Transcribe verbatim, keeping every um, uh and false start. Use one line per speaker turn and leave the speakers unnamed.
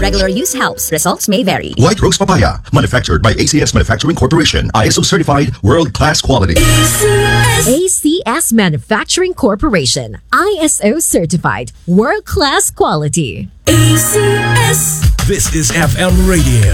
regular use helps. Results may vary.
White Rose Papaya, manufactured by A C S Manufacturing Corporation. I S O certified, world-class quality.
A C S Manufacturing Corporation. I S O certified, world-class quality.
A C S. This is F M Radio.